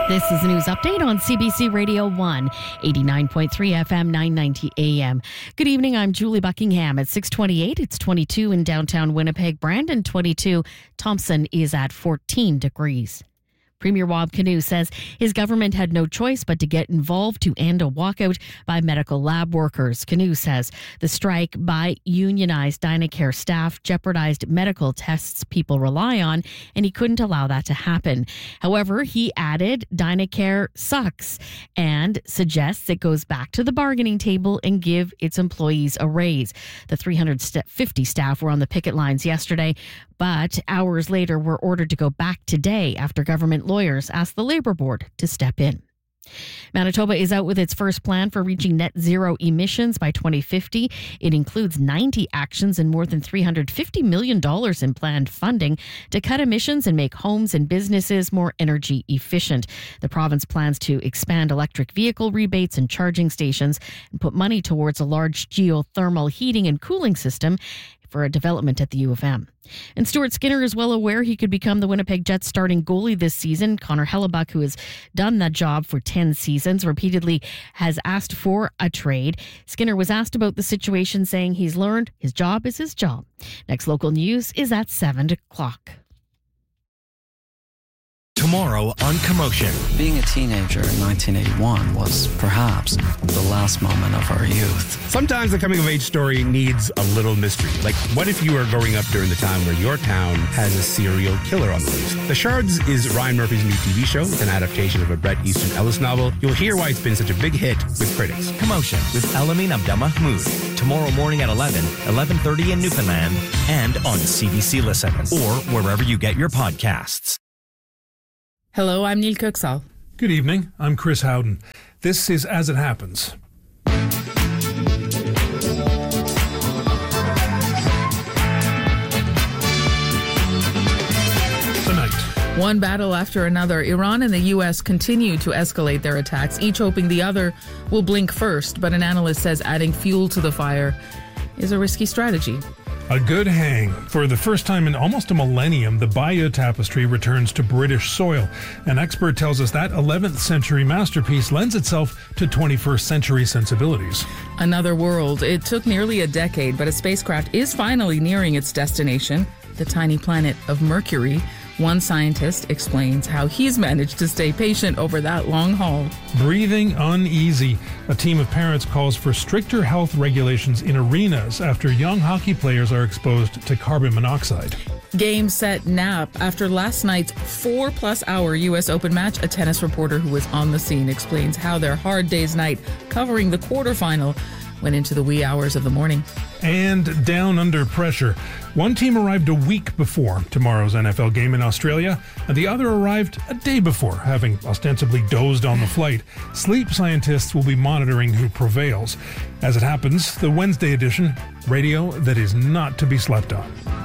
This is a news update on CBC Radio 1, 89.3 FM, 990 AM. Good evening, I'm Julie Buckingham. At 6:28, it's 22 in downtown Winnipeg. Brandon, 22. Thompson is at 14 degrees. Premier Wab Kinew says his government had no choice but to get involved to end a walkout by medical lab workers. Kinew says the strike by unionized Dynacare staff jeopardized medical tests people rely on, and he couldn't allow that to happen. However, he added Dynacare sucks and suggests it goes back to the bargaining table and give its employees a raise. The 350 staff were on the picket lines yesterday, but hours later were ordered to go back today after government lawyers asked the Labour Board to step in. Manitoba is out with its first plan for reaching net zero emissions by 2050. It includes 90 actions and more than $350 million in planned funding to cut emissions and make homes and businesses more energy efficient. The province plans to expand electric vehicle rebates and charging stations and put money towards a large geothermal heating and cooling system for a development at the U of M. And Stuart Skinner is well aware he could become the Winnipeg Jets starting goalie this season. Connor Hellebuck, who has done that job for 10 seasons, repeatedly has asked for a trade. Skinner was asked about the situation, saying he's learned his job is his job. Next local news is at 7 o'clock. Tomorrow on Commotion. Being a teenager in 1981 was perhaps the last moment of our youth. Sometimes the coming-of-age story needs a little mystery. Like, what if you were growing up during the time where your town has a serial killer on the loose? The Shards is Ryan Murphy's new TV show. It's an adaptation of a Bret Easton Ellis novel. You'll hear why it's been such a big hit with critics. Commotion with Elamin Abdelmahmoud. Tomorrow morning at 11:30 in Newfoundland, and on CBC Listen, or wherever you get your podcasts. Hello, I'm Neil Kuxal. Good evening, I'm Chris Howden. This is As It Happens. Tonight. One battle after another, Iran and the U.S. continue to escalate their attacks, each hoping the other will blink first. But an analyst says adding fuel to the fire is a risky strategy. A good hang. For the first time in almost a millennium, the Bayeux Tapestry returns to British soil. An expert tells us that 11th century masterpiece lends itself to 21st century sensibilities. Another world. It took nearly a decade, but a spacecraft is finally nearing its destination, the tiny planet of Mercury. One scientist explains how he's managed to stay patient over that long haul. Breathing uneasy. A team of parents calls for stricter health regulations in arenas after young hockey players are exposed to carbon monoxide. Game, set, nap. After last night's 4+ hour U.S. Open match, a tennis reporter who was on the scene explains how their hard day's night covering the quarterfinal went into the wee hours of the morning. And down under pressure. One team arrived a week before tomorrow's NFL game in Australia, and the other arrived a day before, having ostensibly dozed on the flight. Sleep scientists will be monitoring who prevails. As it happens, the Wednesday edition, radio that is not to be slept on.